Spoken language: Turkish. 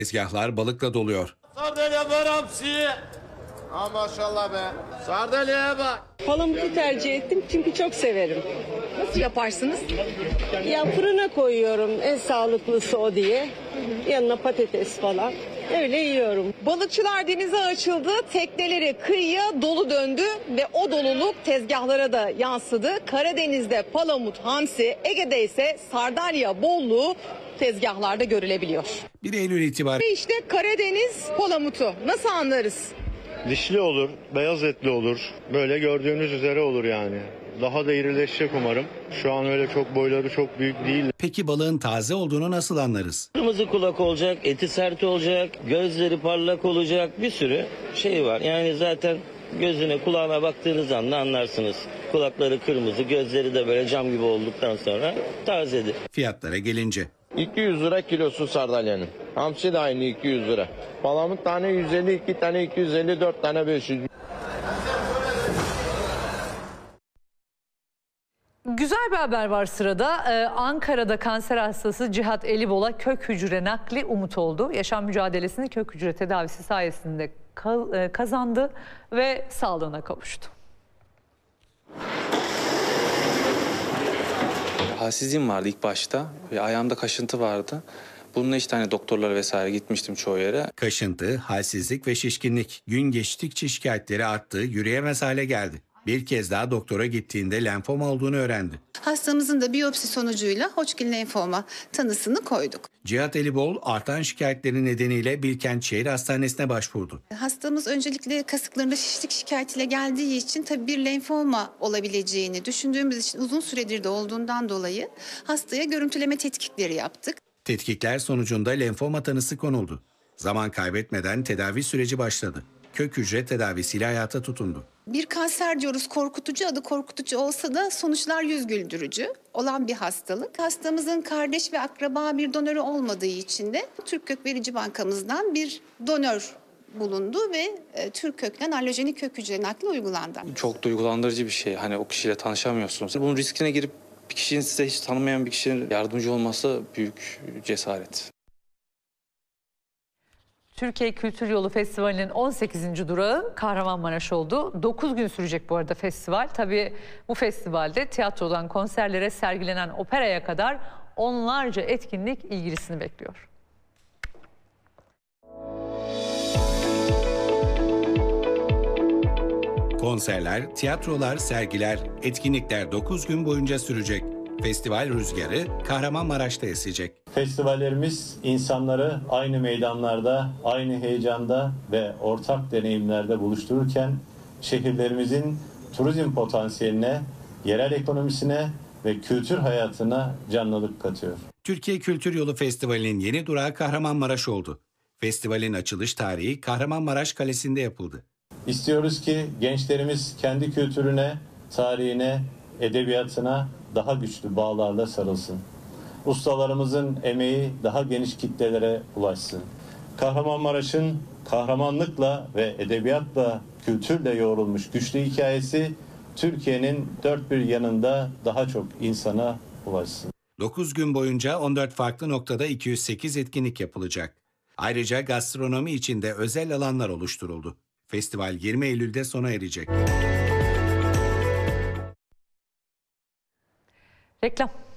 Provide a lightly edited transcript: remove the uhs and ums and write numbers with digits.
Tezgahlar balıkla doluyor. Sardalya var hamsi. Ha maşallah be. Sardalya'ya bak. Palamutu tercih ettim çünkü çok severim. Nasıl yaparsınız? Ya fırına koyuyorum en sağlıklısı o diye. Yanına patates falan. Öyle yiyorum. Balıkçılar denize açıldı, tekneleri kıyıya dolu döndü ve o doluluk tezgahlara da yansıdı. Karadeniz'de palamut, hamsi, Ege'de ise sardalya bolluğu tezgahlarda görülebiliyor. 1 Eylül itibariyle Ve işte Karadeniz palamutu nasıl anlarız? Dişli olur, beyaz etli olur. Böyle gördüğünüz üzere olur yani. Daha da irileşecek umarım. Şu an öyle çok boyları çok büyük değil. peki balığın taze olduğunu nasıl anlarız? Kırmızı kulak olacak, eti sert olacak, gözleri parlak olacak, bir sürü şey var. Yani zaten gözüne kulağına baktığınız anda anlarsınız. Kulakları kırmızı, gözleri de böyle cam gibi olduktan sonra tazedir. Fiyatlara gelince 200 lira kilosu sardalyanın. Hamsi de aynı 200 lira. Palamut tane 150, 2 tane 250, 4 tane 500. Güzel bir haber var sırada. Ankara'da kanser hastası Cihat Elibol'a kök hücre nakli umut oldu. Yaşam mücadelesini kök hücre tedavisi sayesinde kazandı ve sağlığına kavuştu. Halsizliğim vardı ilk başta ve ayağımda kaşıntı vardı. Bununla işte hani doktorlara vesaire gitmiştim çoğu yere. kaşıntı, halsizlik ve şişkinlik gün geçtikçe şikayetleri arttı, yürüyemez hale geldi. Bir kez daha doktora gittiğinde lenfoma olduğunu öğrendi. Hastamızın da biyopsi sonucuyla Hodgkin lenfoma tanısını koyduk. Cihat Elibol artan şikayetleri nedeniyle Bilkent Şehir Hastanesi'ne başvurdu. Hastamız öncelikle kasıklarında şişlik şikayetiyle geldiği için tabii bir lenfoma olabileceğini düşündüğümüz için uzun süredir de olduğundan dolayı hastaya görüntüleme tetkikleri yaptık. Tetkikler sonucunda lenfoma tanısı konuldu. Zaman kaybetmeden tedavi süreci başladı. Kök hücre tedavisiyle hayata tutundu. Bir kanser diyoruz, korkutucu, adı korkutucu olsa da sonuçlar yüz güldürücü olan bir hastalık. Hastamızın kardeş ve akraba bir donörü olmadığı için de Türk Kök Verici Bankamızdan bir donör bulundu ve Türk kökten allojenik kök hücre nakli uygulandı. Çok duygulandırıcı bir şey. Hani o kişiyle tanışamıyorsunuz. Bunun riskine girip bir kişinin size hiç tanımayan bir kişinin yardımcı olması büyük cesaret. Türkiye Kültür Yolu Festivali'nin 18. durağı Kahramanmaraş oldu. 9 gün sürecek bu arada festival. Tabii bu festivalde tiyatrodan konserlere, sergilenen operaya kadar onlarca etkinlik ilgilisini bekliyor. Konserler, tiyatrolar, sergiler, etkinlikler 9 gün boyunca sürecek. Festival rüzgarı Kahramanmaraş'ta esecek. Festivallerimiz insanları aynı meydanlarda, aynı heyecanda ve ortak deneyimlerde buluştururken şehirlerimizin turizm potansiyeline, yerel ekonomisine ve kültür hayatına canlılık katıyor. Türkiye Kültür Yolu Festivali'nin yeni durağı Kahramanmaraş oldu. Festivalin açılış tarihi Kahramanmaraş Kalesi'nde yapıldı. İstiyoruz ki gençlerimiz kendi kültürüne, tarihine, edebiyatına daha güçlü bağlarla sarılsın. Ustalarımızın emeği daha geniş kitlelere ulaşsın. Kahramanmaraş'ın kahramanlıkla ve edebiyatla, kültürle yoğrulmuş güçlü hikayesi Türkiye'nin dört bir yanında daha çok insana ulaşsın. 9 gün boyunca 14 farklı noktada 208 etkinlik yapılacak. Ayrıca gastronomi için de özel alanlar oluşturuldu. Festival 20 Eylül'de sona erecek. Reklam.